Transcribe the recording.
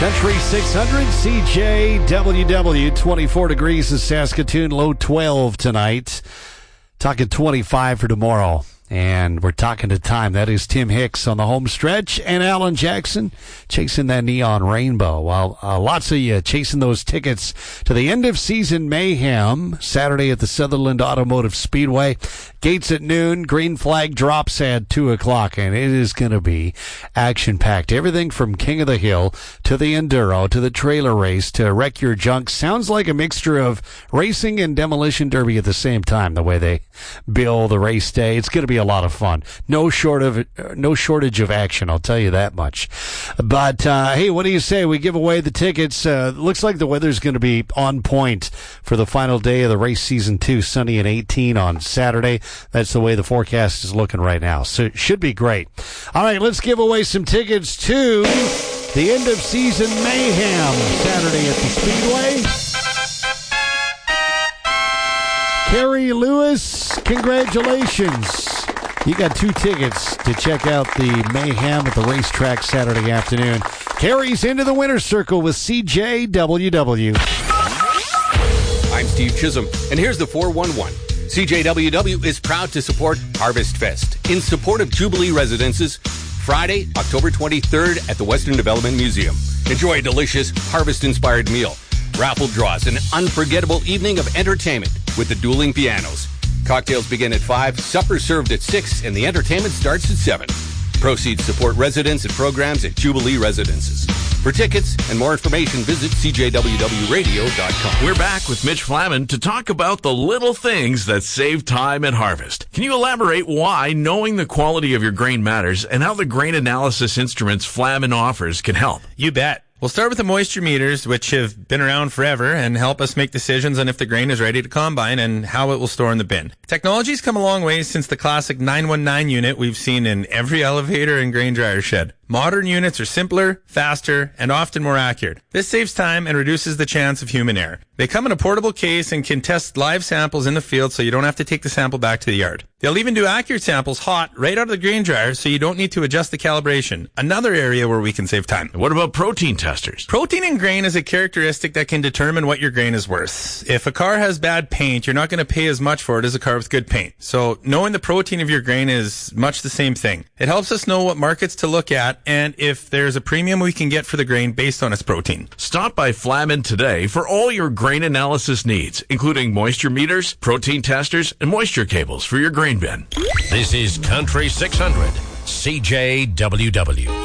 Country 600, CJWW, 24 degrees in Saskatoon, low 12 tonight. Talking 25 for tomorrow. And we're talking to time. That is Tim Hicks on the home stretch and Alan Jackson chasing that neon rainbow. Well, lots of you chasing those tickets to the end of season mayhem Saturday at the Sutherland Automotive Speedway. Gates at noon, green flag drops at 2 o'clock, and it is going to be action-packed. Everything from King of the Hill to the Enduro to the trailer race to Wreck Your Junk. Sounds like a mixture of racing and demolition derby at the same time, the way they bill the race day. It's going to be a lot of fun. No shortage of action, I'll tell you that much. But, hey, what do you say? We give away the tickets. Looks like the weather's going to be on point for the final day of the race season 2, sunny and 18 on Saturday. That's the way the forecast is looking right now. So it should be great. All right, let's give away some tickets to the end of season mayhem Saturday at the Speedway. Carrie Lewis, congratulations. You got 2 tickets to check out the mayhem at the racetrack Saturday afternoon. Carrie's into the winner's circle with CJWW. I'm Steve Chisholm, and here's the 411. CJWW is proud to support Harvest Fest in support of Jubilee Residences Friday, October 23rd at the Western Development Museum. Enjoy a delicious harvest-inspired meal, raffle draws, an unforgettable evening of entertainment with the dueling pianos. Cocktails begin at 5, supper served at 6, and the entertainment starts at 7. Proceeds support residents and programs at Jubilee Residences. For tickets and more information, visit CJWWRadio.com. We're back with Mitch Flaman to talk about the little things that save time at harvest. Can you elaborate why knowing the quality of your grain matters and how the grain analysis instruments Flaman offers can help? You bet. We'll start with the moisture meters, which have been around forever and help us make decisions on if the grain is ready to combine and how it will store in the bin. Technology's come a long way since the classic 919 unit we've seen in every elevator and grain dryer shed. Modern units are simpler, faster, and often more accurate. This saves time and reduces the chance of human error. They come in a portable case and can test live samples in the field so you don't have to take the sample back to the yard. They'll even do accurate samples hot right out of the grain dryer so you don't need to adjust the calibration. Another area where we can save time. What about protein testers? Protein in grain is a characteristic that can determine what your grain is worth. If a car has bad paint, you're not going to pay as much for it as a car with good paint. So knowing the protein of your grain is much the same thing. It helps us know what markets to look at and if there's a premium we can get for the grain based on its protein. Stop by Flaman today for all your grain analysis needs, including moisture meters, protein testers, and moisture cables for your grain bin. This is Country 600, CJWW.